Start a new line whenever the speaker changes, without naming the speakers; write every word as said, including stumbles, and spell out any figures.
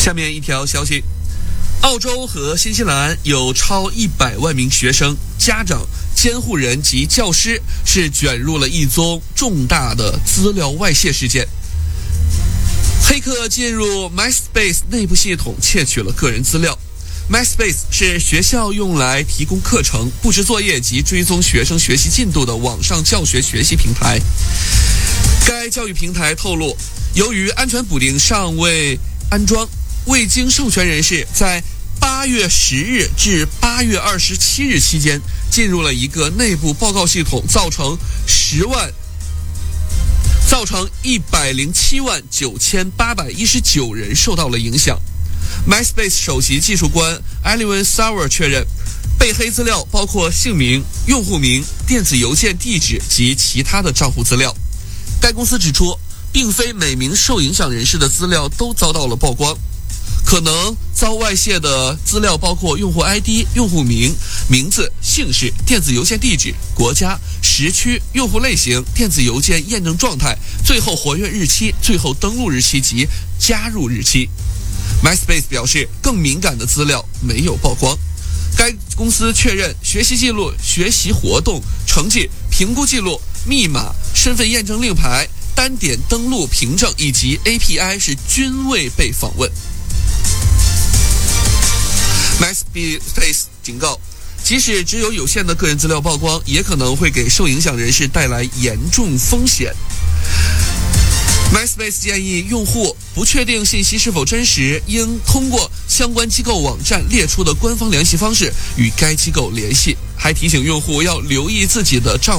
下面一条消息，澳洲和新西兰有超一百万名学生、家长、监护人及教师是卷入了一宗重大的资料外泄事件。黑客进入 MySpace 内部系统窃取了个人资料。MySpace 是学校用来提供课程、布置作业及追踪学生学习进度的网上教学学习平台。该教育平台透露，由于安全补丁尚未安装，未经授权人士在八月十日至八月二十七日期间进入了一个内部报告系统，造成十万，造成一百零七万九千八百一十九人受到了影响。MySpace 首席技术官 Alvin Sauer 确认，被黑资料包括姓名、用户名、电子邮件地址及其他的账户资料。该公司指出，并非每名受影响人士的资料都遭到了曝光，可能遭外泄的资料包括用户 I D、用户名、名字、姓氏、电子邮件地址、国家、时区、用户类型、电子邮件验证状态、最后活跃日期、最后登录日期及加入日期。MySpace 表示，更敏感的资料没有曝光。该公司确认，学习记录、学习活动、成绩、评估记录、密码、身份验证令牌、单点登录凭证以及 A P I 是均未被访问。MySpace 警告，即使只有有限的个人资料曝光，也可能会给受影响人士带来严重风险。MySpace 建议用户不确定信息是否真实，应通过相关机构网站列出的官方联系方式与该机构联系，还提醒用户要留意自己的账